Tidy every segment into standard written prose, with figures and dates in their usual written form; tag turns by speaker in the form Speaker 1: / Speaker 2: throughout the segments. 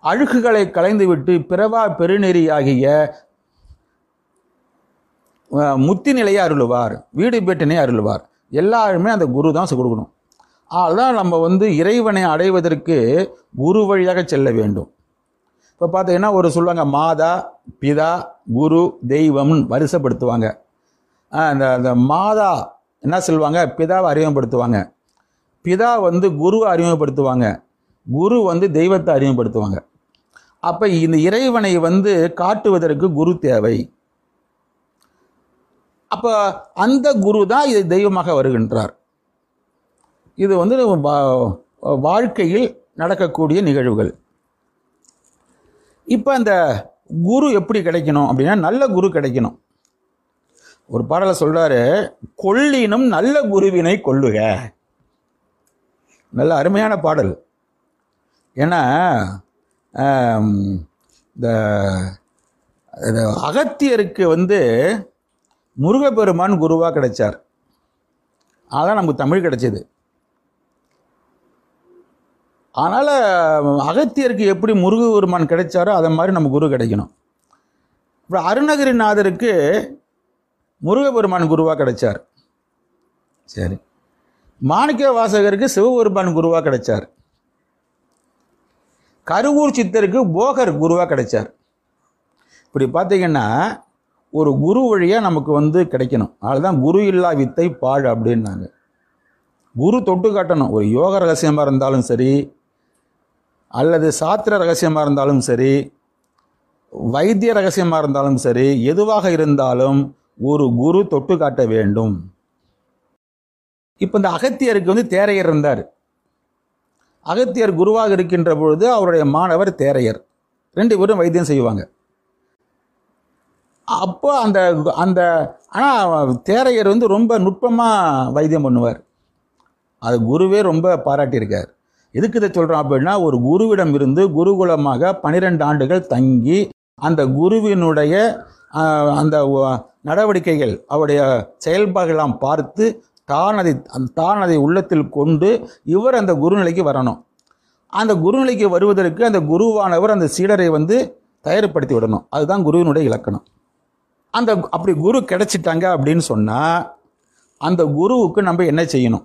Speaker 1: அழுக்குகளை களைந்துவிட்டு பிறவா பெருநெறி ஆகிய முத்தி நிலையை அருளுவார், வீடு பேட்டினை அருளுவார். எல்லாருமே அந்த குரு தான் கொடுக்கணும். அதுதான் நம்ம இறைவனை அடைவதற்கு குரு வழியாக செல்ல வேண்டும். இப்போ பார்த்தீங்கன்னா ஒரு சொல்லுவாங்க, மாதா பிதா குரு தெய்வம்னு வரிசைப்படுத்துவாங்க. அந்த மாதா என்ன சொல்லுவாங்க, பிதாவை அறிமுகப்படுத்துவாங்க, பிதா குருவை அறிமுகப்படுத்துவாங்க, குரு தெய்வத்தை அறிமுகப்படுத்துவாங்க. அப்போ இந்த இறைவனை காட்டுவதற்கு குரு தேவை. அப்போ அந்த குரு தான் இது தெய்வமாக வருகின்றார். இது வாழ்க்கையில் நடக்கக்கூடிய நிகழ்வுகள். இப்போ அந்த குரு எப்படி கிடைக்கணும் அப்படின்னா, நல்ல குரு கிடைக்கணும். ஒரு பாடலை சொல்றாரு, கொள்ளினும் நல்ல குருவினை கொள்ளுக. நல்ல அருமையான பாடல். ஏன்னா இந்த அகத்தியருக்கு முருகப்பெருமான் குருவாக கிடைச்சார். அதான் நமக்கு தமிழ் கிடைச்சது. அதனால் அகத்தியருக்கு எப்படி முருகப்பெருமான் கிடைச்சாரோ அதை மாதிரி நம்ம குரு கிடைக்கணும். இப்போ அருணகிரிநாதருக்கு முருகப்பெருமான் குருவாக கிடைச்சார். சரி, மாணிக்க வாசகருக்கு சிவபெருமான் குருவாக கிடைச்சார். கருவூர் சித்தருக்கு போகர் குருவாக கிடைச்சார். இப்படி பார்த்தீங்கன்னா ஒரு குரு வழியாக நமக்கு கிடைக்கணும். அதுதான் குரு இல்லா வித்தை பாழ் அப்படின்னாங்க. குரு தொட்டு காட்டணும். ஒரு யோக ரகசியமாக இருந்தாலும் சரி, அல்லது சாத்திர ரகசியமாக இருந்தாலும் சரி, வைத்திய ரகசியமாக இருந்தாலும் சரி, எதுவாக இருந்தாலும் ஒரு குரு தொட்டு காட்ட வேண்டும். இப்போ இந்த அகத்தியருக்கு தேரையர் இருந்தார். அகத்தியர் குருவாக இருக்கின்ற பொழுது அவருடைய மாணவர் தேரையர், 2 பேரும் வைத்தியம் செய்வாங்க. அப்போ அந்த அந்த ஆனால் தேரையர் ரொம்ப நுட்பமாக வைத்தியம் பண்ணுவார். அது குருவே ரொம்ப பாராட்டியிருக்கார். எதுக்கு இதை சொல்கிறோம் அப்படின்னா, ஒரு குருவிடம் இருந்து குருகுலமாக 12 ஆண்டுகள் தங்கி அந்த குருவினுடைய அந்த நடவடிக்கைகள், அவருடைய செயல்பாடுகளாம் பார்த்து தான் அதை உள்ளத்தில் கொண்டு இவர் அந்த குருநிலைக்கு வரணும். அந்த குருநிலைக்கு வருவதற்கு அந்த குருவானவர் அந்த சீடரை தயார்படுத்தி விடணும். அதுதான் குருவினுடைய இலக்கணம். அப்படி குரு கிடைச்சிட்டாங்க அப்படின்னு சொன்னால் அந்த குருவுக்கு நம்ம என்ன செய்யணும்?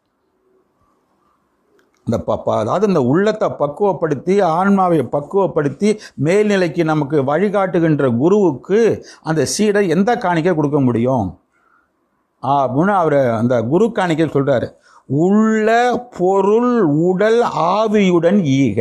Speaker 1: அதாவது இந்த உள்ளத்தை பக்குவப்படுத்தி, ஆன்மாவை பக்குவப்படுத்தி மேல்நிலைக்கு நமக்கு வழிகாட்டுகின்ற குருவுக்கு அந்த சீடர் எந்த காணிக்கை கொடுக்க முடியும் அப்படின்னு அவர் அந்த குரு காணிக்கை சொல்றாரு. உள்ள பொருள் உடல் ஆவியுடன் ஈக.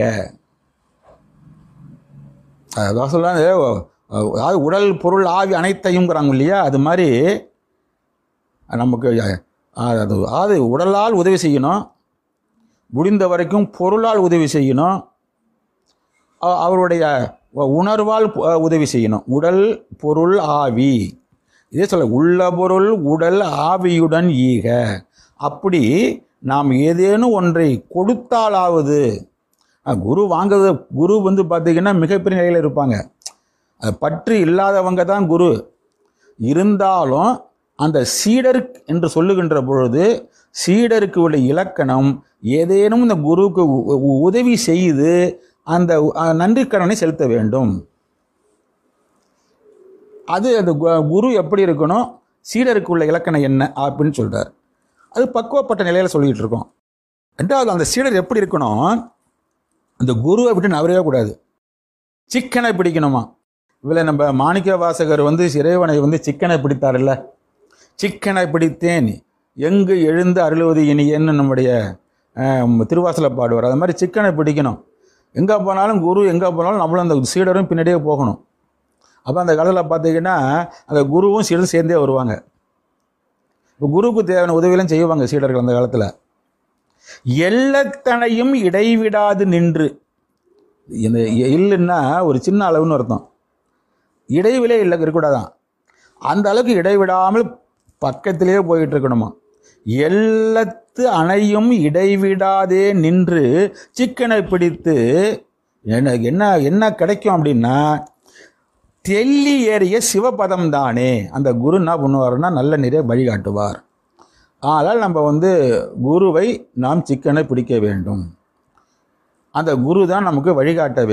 Speaker 1: அதான் சொல்றாங்க, அதாவது உடல் பொருள் ஆவி அனைத்தையும்ங்கிறாங்க இல்லையா, அது மாதிரி நமக்கு அது உடலால் உதவி செய்யணும், முடிந்த வரைக்கும் பொருளால் உதவி செய்யணும், அவருடைய உணர்வால் உதவி செய்யணும். உடல் பொருள் ஆவி, இதே சொல்ல உள்ள பொருள் உடல் ஆவியுடன் ஈக. அப்படி நாம் ஏதேனும் ஒன்றை கொடுத்தாலாவது, குரு வாங்குறது, குரு பார்த்திங்கன்னா மிகப்பெரிய நிலையில் இருப்பாங்க. பற்று இல்லாதவங்க தான் குரு. இருந்தாலும் அந்த சீடர் என்று சொல்லுகின்ற பொழுது சீடருக்கு உள்ள இலக்கணம் ஏதேனும் இந்த குருவுக்கு உதவி செய்து அந்த நன்றிக்கடனை செலுத்த வேண்டும். அது அந்த குரு எப்படி இருக்கணும், சீடருக்கு உள்ள இலக்கணம் என்ன அப்படின்னு சொல்றார். அது பக்குவப்பட்ட நிலையில் சொல்லிக்கிட்டு இருக்கோம். ரெண்டாவது, அந்த சீடர் எப்படி இருக்கணும், அந்த குருவை விட்டு நவரவே கூடாது, சிக்கனை பிடிக்கணுமா. இதில் நம்ம மாணிக்க வாசகர் இறைவனை சிக்கனை பிடித்தார்ல, சிக்கனை பிடித்தேன் எங்கு எழுந்து அருளுவது இனியன்னு நம்முடைய திருவாசலை பாடுவார். அது மாதிரி சிக்கனை பிடிக்கணும். எங்கே போனாலும் குரு எங்கே போனாலும் நம்மளும் அந்த சீடரும் பின்னாடியே போகணும். அப்போ அந்த காலத்தில் பார்த்தீங்கன்னா அந்த குருவும் சீடரும் சேர்ந்தே வருவாங்க. இப்போ குருவுக்கு தேவையான உதவியெல்லாம் செய்வாங்க சீடர்கள் அந்த காலத்தில். எல்லத்தனையும் இடைவிடாது நின்று, இந்த இல்லைன்னா ஒரு சின்ன அளவுன்னு அர்த்தம், இடைவிலே இல்லை இருக்கக்கூடாதான், அந்த அளவுக்கு இடைவிடாமல் பக்கத்திலே போயிட்டு இருக்கணுமா. எல்லத்து அணையும் இடைவிடாதே நின்று சிக்கனை பிடித்து என்ன என்ன கிடைக்கும் அப்படின்னா, தெள்ளி ஏறிய சிவபதம் தானே. அந்த குரு என்ன பண்ணுவார்னா நல்ல நிறைய வழிகாட்டுவார். அதனால் நம்ம குருவை நாம் சிக்கனை பிடிக்க வேண்டும். அந்த குரு தான் நமக்கு வழிகாட்ட வேண்டும்.